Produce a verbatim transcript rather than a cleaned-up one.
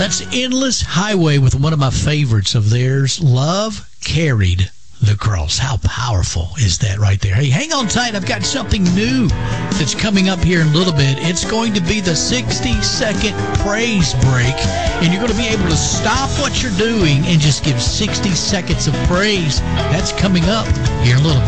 That's Endless Highway with one of my favorites of theirs, Love Carried the Cross. How powerful is that right there? Hey, hang on tight. I've got something new that's coming up here in a little bit. It's going to be the sixty-second praise break, and you're going to be able to stop what you're doing and just give sixty seconds of praise. That's coming up here in a little bit.